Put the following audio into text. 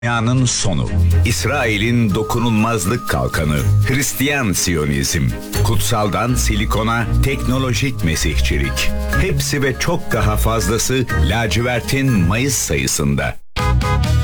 Dünyanın sonu, İsrail'in dokunulmazlık kalkanı, Hristiyan Siyonizm, kutsaldan silikona teknolojik mesihçilik. Hepsi ve çok daha fazlası lacivertin Mayıs sayısında.